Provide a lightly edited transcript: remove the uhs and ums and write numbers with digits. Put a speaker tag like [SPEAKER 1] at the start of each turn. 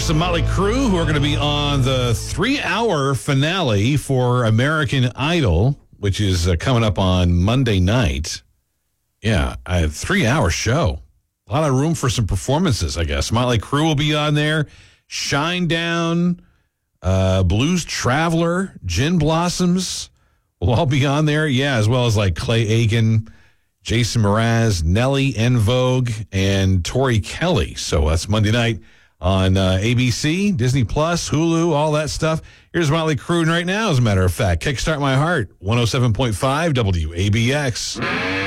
[SPEAKER 1] course, the Motley Crue, who are going to be on the 3-hour finale for American Idol, which is coming up on Monday night. Yeah, a 3-hour show. A lot of room for some performances, I guess. Motley Crue will be on there. Shinedown, Blues Traveler, Gin Blossoms will all be on there. Yeah, as well as like Clay Aiken, Jason Mraz, Nelly, En Vogue, and Tori Kelly. So that's Monday night on ABC, Disney Plus, Hulu, all that stuff. Here's Motley Crue right now, as a matter of fact. Kickstart My Heart, 107.5 WABX.